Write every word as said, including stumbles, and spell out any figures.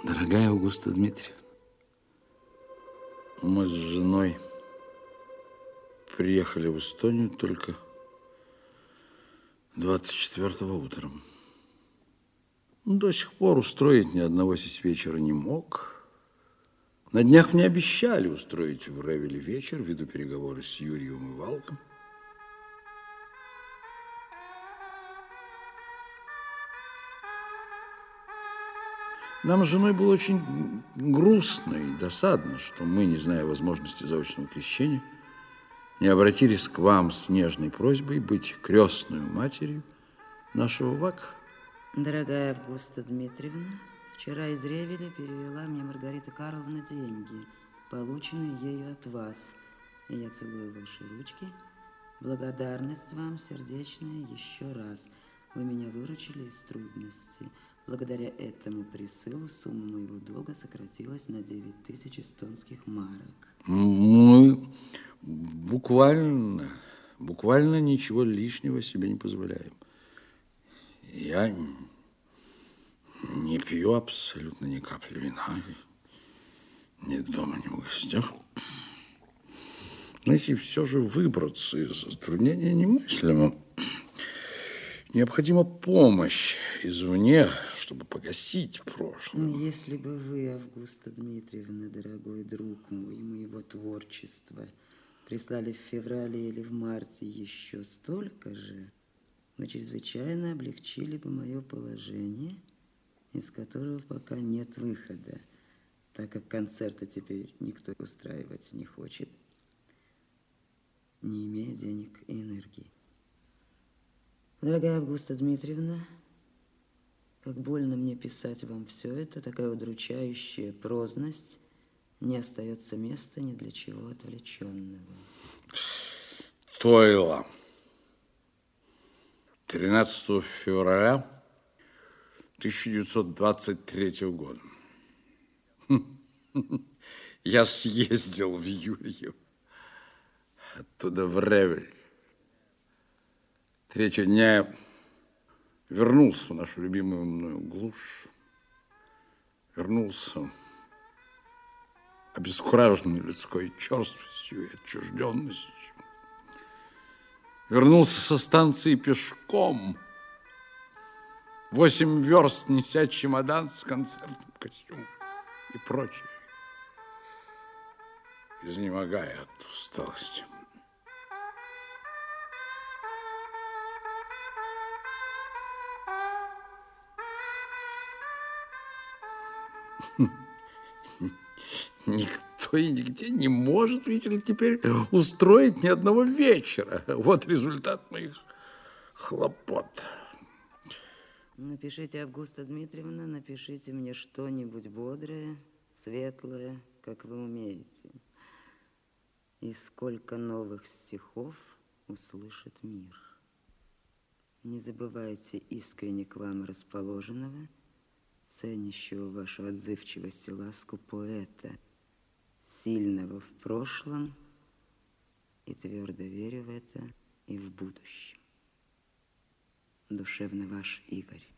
Дорогая Августа Дмитриевна, мы с женой приехали в Эстонию только двадцать четвёртого утром. До сих пор устроить ни одного здесь вечера не мог. На днях мне обещали устроить в Ревеле вечер, ввиду переговоры с Юрием и Валком. Нам с женой было очень грустно и досадно, что мы, не зная возможности заочного крещения, не обратились к вам с нежной просьбой быть крестной матерью нашего Вака. Дорогая Августа Дмитриевна, вчера из Ревеля перевела мне Маргарита Карловна деньги, полученные ею от вас. И я целую ваши ручки. Благодарность вам сердечная еще раз. Вы меня выручили из трудностей. Благодаря этому присылу сумма моего долга сократилась на девять тысяч эстонских марок. Мы буквально, буквально ничего лишнего себе не позволяем. Я не пью абсолютно ни капли вина, ни дома, ни в гостях. Знаете, все же выбраться из затруднения немыслимо. Необходима помощь извне, чтобы погасить прошлое. Если бы вы, Августа Дмитриевна, дорогой друг мой, моего творчества, прислали в феврале или в марте еще столько же, вы чрезвычайно облегчили бы мое положение, из которого пока нет выхода, так как концерта теперь никто устраивать не хочет, не имея денег и энергии. Дорогая Августа Дмитриевна, как больно мне писать вам все это, такая удручающая прозность, не остается места ни для чего отвлеченного. Тойло. тринадцатого февраля тысяча девятьсот двадцать третьего года. Я съездил в Юрьев, оттуда в Ревель. Третьего дня я вернулся в нашу любимую мною глушь. Вернулся обескураженный людской черствостью и отчужденностью. Вернулся со станции пешком. Восемь верст, неся чемодан с концертным костюмом и прочее, изнемогая от усталости. Никто и нигде не может, видите ли, теперь устроить ни одного вечера. Вот результат моих хлопот. Напишите, Августа Дмитриевна, напишите мне что-нибудь бодрое, светлое, как вы умеете. И сколько новых стихов услышит мир. Не забывайте искренне к вам расположенного, ценящего вашу отзывчивость и ласку поэта, сильного в прошлом и твердо верю в это и в будущем. Душевно ваш Игорь.